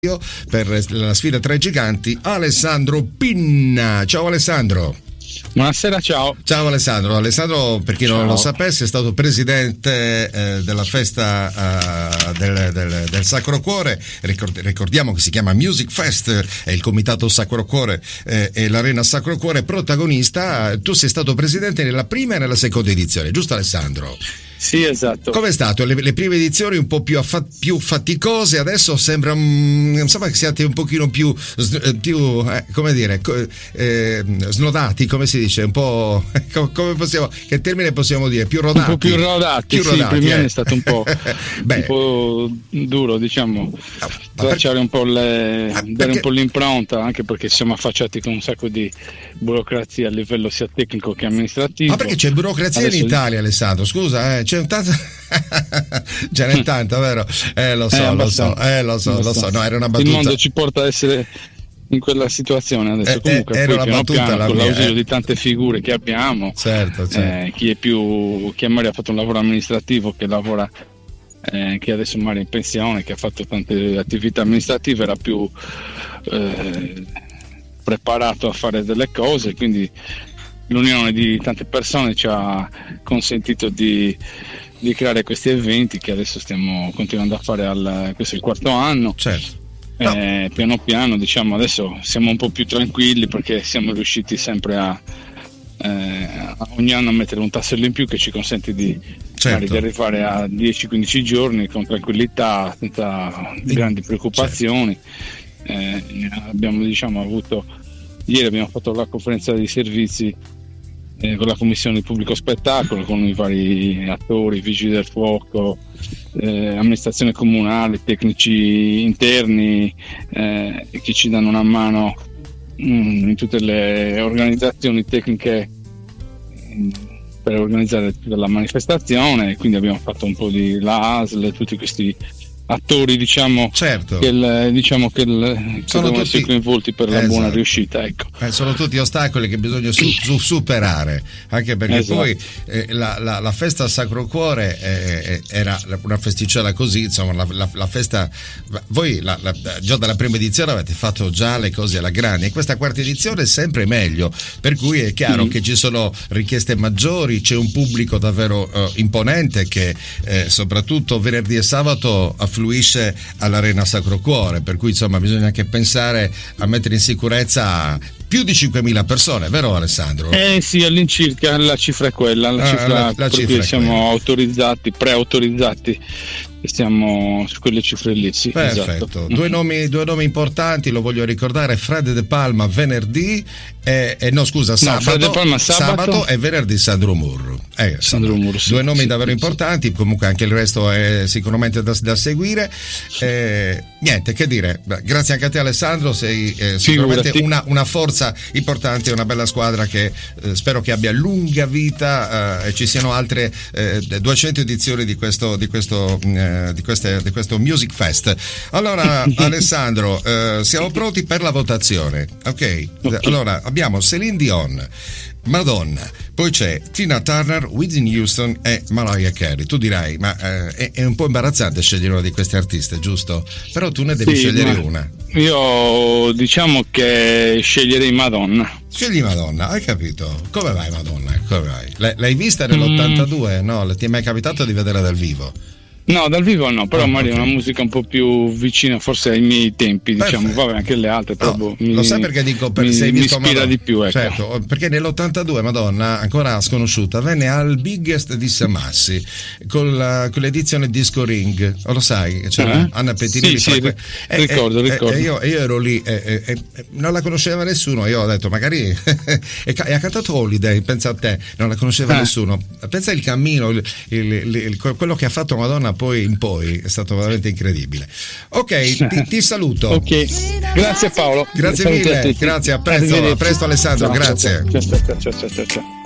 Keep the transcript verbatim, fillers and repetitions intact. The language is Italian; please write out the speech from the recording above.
per la sfida tra i giganti, Alessandro Pinna. Ciao Alessandro. Buonasera, ciao. Ciao Alessandro. Alessandro, per chi ciao. non lo sapesse, è stato presidente eh, della festa eh, del, del, del Sacro Cuore. Ricord- ricordiamo che si chiama Music Fest, è il comitato Sacro Cuore eh, e l'Arena Sacro Cuore protagonista. Tu sei stato presidente nella prima e nella seconda edizione, giusto Alessandro? Sì, esatto. Com'è stato? Le, le prime edizioni un po' più, affa- più faticose, adesso sembra mm, insomma che siate un pochino più, più eh, come dire, eh, snodati, come si dice, un po' come possiamo, che termine possiamo dire? Più rodati. Un po' più rodati, più sì, rodati, i primi eh. anni è stato un po', un po' duro, diciamo, tracciare un po' le, ah, perché... dare un po' l'impronta, anche perché siamo affacciati con un sacco di burocrazia a livello sia tecnico che amministrativo. Ma perché c'è burocrazia adesso... in Italia, Alessandro? Scusa, eh, c'è un tanto ce n'è tanta, vero? Eh lo so, eh, lo so, eh lo so, lo so. No, era una battuta. Il mondo ci porta ad essere in quella situazione adesso. Eh, comunque era poi una piano battuta piano, la con mia, l'ausilio eh. di tante figure che abbiamo, certo, certo. Eh, chi è più chi magari ha fatto un lavoro amministrativo, che lavora eh, che adesso magari è in pensione, che ha fatto tante attività amministrative, era più eh, preparato a fare delle cose, quindi l'unione di tante persone ci ha consentito di di creare questi eventi che adesso stiamo continuando a fare al, questo è il quarto anno. Certo. No. Eh, piano piano, diciamo, adesso siamo un po' più tranquilli perché siamo riusciti sempre a, eh, a ogni anno a mettere un tassello in più che ci consente di, certo. di arrivare a dieci quindici giorni con tranquillità, senza grandi preoccupazioni. Certo. Eh, abbiamo diciamo avuto ieri abbiamo fatto la conferenza dei servizi Eh, con la commissione di pubblico spettacolo, con i vari attori, vigili del fuoco, eh, amministrazione comunale, tecnici interni eh, che ci danno una mano mh, in tutte le organizzazioni tecniche mh, per organizzare tutta la manifestazione. Quindi abbiamo fatto un po' di la A S L, tutti questi attori diciamo certo. che, il, diciamo che, il, che sono devono tutti... essere coinvolti per la esatto. buona riuscita, ecco. Eh, sono tutti ostacoli che bisogna su, su, superare, anche perché esatto. poi eh, la, la, la festa al Sacro Cuore eh, era una festicella così, insomma la, la, la festa, voi la, la, già dalla prima edizione avete fatto già le cose alla grande e questa quarta edizione è sempre meglio, per cui è chiaro mm. che ci sono richieste maggiori, c'è un pubblico davvero uh, imponente che eh, soprattutto venerdì e sabato affluisce all'Arena Sacro Cuore, per cui insomma bisogna anche pensare a mettere in sicurezza più di cinquemila persone, vero Alessandro? Eh sì, all'incirca la cifra è quella, la ah, cifra, la, la cifra siamo quella. autorizzati, preautorizzati, stiamo su quelle cifre lì, sì. Perfetto. Esatto. Due nomi, due nomi importanti, lo voglio ricordare, Fred De Palma venerdì e, e no scusa sabato, no, Fred De Palma, sabato, sabato e venerdì Sandro Murro. Eh, Sandro Murro sì, due nomi sì, davvero sì, importanti, comunque anche il resto è sicuramente da, da seguire. Eh, niente, che dire, grazie anche a te Alessandro, sei eh, sicuramente una, una forza importante, una bella squadra che eh, spero che abbia lunga vita eh, e ci siano altre eh, duecento edizioni di questo di questo eh, di, queste, di questo Music Fest. Allora Alessandro, eh, siamo pronti per la votazione, ok? okay. Allora abbiamo Celine Dion, Madonna, poi c'è Tina Turner, Whitney Houston e Mariah Carey. Tu dirai, ma eh, è, è un po' imbarazzante scegliere una di queste artiste, giusto? Però tu ne devi sì, scegliere una. Io diciamo che sceglierei Madonna. Scegli Madonna, hai capito? Come vai Madonna? Come vai? L- l'hai vista nell'ottantadue? Mm. No, ti è mai capitato di vederla dal vivo? No, dal vivo no, però oh, magari okay. una musica un po' più vicina forse ai miei tempi, diciamo. Perfetto. Vabbè, anche le altre però no, mi, lo sai perché dico per, mi, sei visto mi ispira Madonna. Di più, ecco. Certo, perché nell'ottantadue Madonna, ancora sconosciuta, venne al Biggest di Samassi con, la, con l'edizione Disco Ring, lo sai, c'era uh-huh. Anna Pettinelli. Sì, sì, que- e, ricordo, e, ricordo. E io, io ero lì e, e, e non la conosceva nessuno, io ho detto magari e, e ha cantato Holiday, pensa a te, non la conosceva ah. nessuno, pensa il cammino, il, il, il, il, quello che ha fatto Madonna poi in poi è stato veramente incredibile. Ok, ti, ti saluto. Ok, grazie Paolo. Grazie mille, grazie, a presto, a presto Alessandro, ciao, grazie. Ciao, ciao, ciao, ciao, ciao.